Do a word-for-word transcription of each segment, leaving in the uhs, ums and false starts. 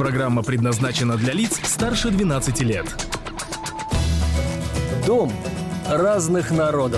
Программа предназначена для лиц старше двенадцати лет. Дом разных народов.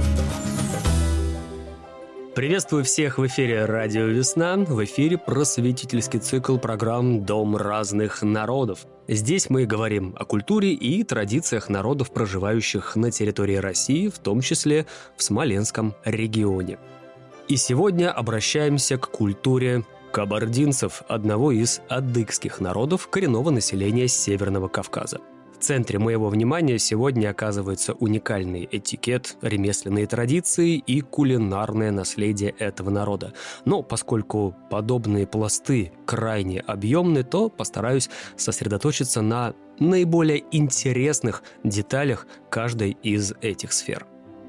Приветствую всех в эфире «Радио Весна». В эфире просветительский цикл программ «Дом разных народов». Здесь мы говорим о культуре и традициях народов, проживающих на территории России, в том числе в Смоленском регионе. И сегодня обращаемся к культуре кабардинцев, одного из адыгских народов коренного населения Северного Кавказа. В центре моего внимания сегодня оказывается уникальный этикет, ремесленные традиции и кулинарное наследие этого народа. Но поскольку подобные пласты крайне объемны, то постараюсь сосредоточиться на наиболее интересных деталях каждой из этих сфер.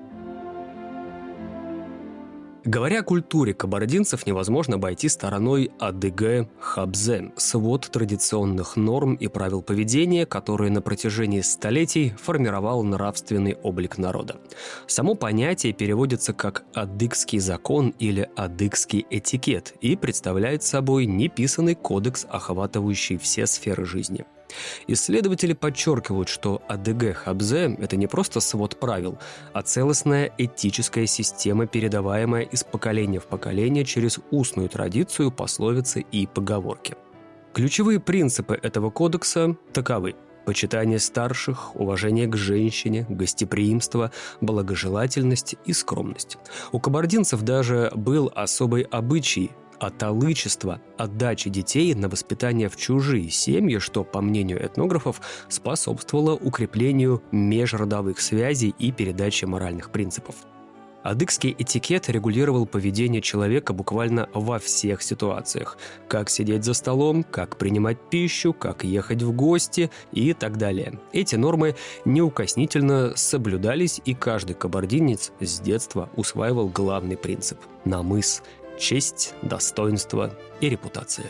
Говоря о культуре кабардинцев, невозможно обойти стороной адыгэ-хабзэ – свод традиционных норм и правил поведения, которые на протяжении столетий формировал нравственный облик народа. Само понятие переводится как «адыгский закон» или «адыгский этикет» и представляет собой неписанный кодекс, охватывающий все сферы жизни. Исследователи подчеркивают, что адыгэ-хабзэ – это не просто свод правил, а целостная этическая система, передаваемая из поколения в поколение через устную традицию, пословицы и поговорки. Ключевые принципы этого кодекса таковы: почитание старших, уважение к женщине, гостеприимство, благожелательность и скромность. У кабардинцев даже был особый обычай – аталычество, отдачи детей на воспитание в чужие семьи, что, по мнению этнографов, способствовало укреплению межродовых связей и передаче моральных принципов. Адыгский этикет регулировал поведение человека буквально во всех ситуациях: как сидеть за столом, как принимать пищу, как ехать в гости и так далее. Эти нормы неукоснительно соблюдались, и каждый кабардинец с детства усваивал главный принцип – намыс – честь, достоинство и репутация.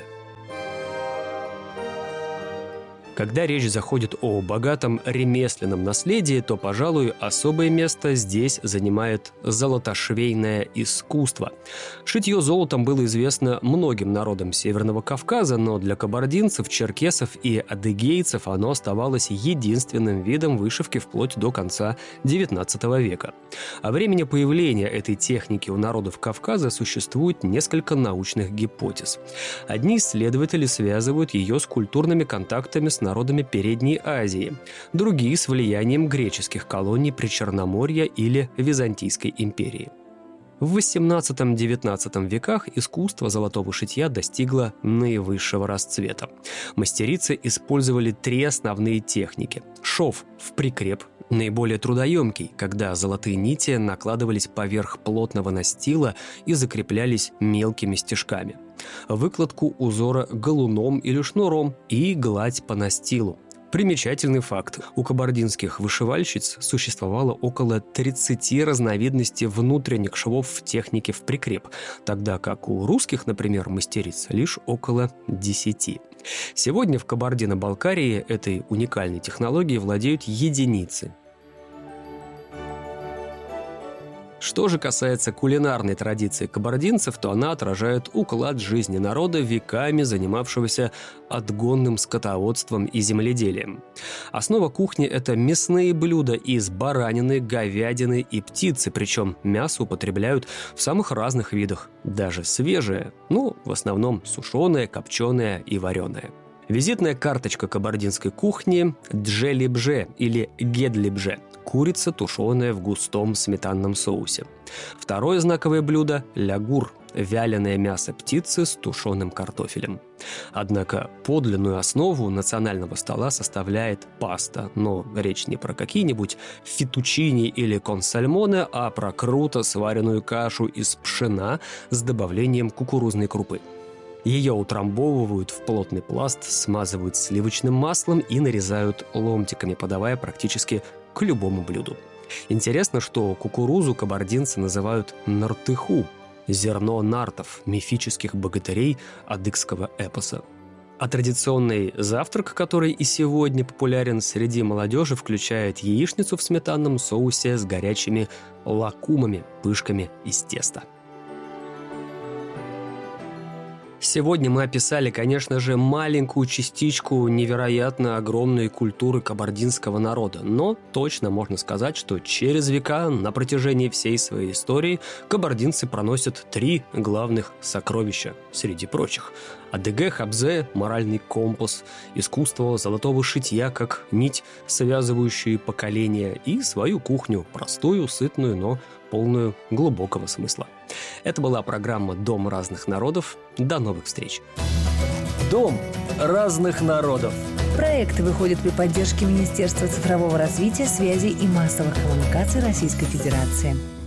Когда речь заходит о богатом ремесленном наследии, то, пожалуй, особое место здесь занимает золотошвейное искусство. Шитье золотом было известно многим народам Северного Кавказа, но для кабардинцев, черкесов и адыгейцев оно оставалось единственным видом вышивки вплоть до конца девятнадцатого века. О времени появления этой техники у народов Кавказа существует несколько научных гипотез. Одни исследователи связывают ее с культурными контактами с народами Передней Азии, другие с влиянием греческих колоний Причерноморья или Византийской империи. В восемнадцатом-девятнадцатом веках искусство золотого шитья достигло наивысшего расцвета. Мастерицы использовали три основные техники. Шов в прикреп, наиболее трудоемкий, когда золотые нити накладывались поверх плотного настила и закреплялись мелкими стежками. Выкладку узора галуном или шнуром и гладь по настилу. Примечательный факт: у кабардинских вышивальщиц существовало около тридцати разновидностей внутренних швов в технике в прикреп, тогда как у русских, например, мастериц лишь около десяти. Сегодня в Кабардино-Балкарии этой уникальной технологией владеют единицы. Что же касается кулинарной традиции кабардинцев, то она отражает уклад жизни народа, веками занимавшегося отгонным скотоводством и земледелием. Основа кухни – это мясные блюда из баранины, говядины и птицы, причем мясо употребляют в самых разных видах, даже свежее, ну, в основном сушеное, копченое и вареное. Визитная карточка кабардинской кухни – джелибже или гедлибже – курица, тушеная в густом сметанном соусе. Второе знаковое блюдо – лягур – вяленое мясо птицы с тушеным картофелем. Однако подлинную основу национального стола составляет паста, но речь не про какие-нибудь фетучини или консальмоне, а про круто сваренную кашу из пшена с добавлением кукурузной крупы. Ее утрамбовывают в плотный пласт, смазывают сливочным маслом и нарезают ломтиками, подавая практически к любому блюду. Интересно, что кукурузу кабардинцы называют нартыху – зерно нартов, мифических богатырей адыгского эпоса. А традиционный завтрак, который и сегодня популярен среди молодежи, включает яичницу в сметанном соусе с горячими лакумами, пышками из теста. Сегодня мы описали, конечно же, маленькую частичку невероятно огромной культуры кабардинского народа, но точно можно сказать, что через века, на протяжении всей своей истории, кабардинцы проносят три главных сокровища среди прочих. Адыгэ хабзэ – моральный компас, искусство золотого шитья как нить, связывающая поколения, и свою кухню, простую, сытную, но полную глубокого смысла. Это была программа «Дом разных народов». До новых встреч! Дом разных народов. Проект выходит при поддержке Министерства цифрового развития, связи и массовых коммуникаций Российской Федерации.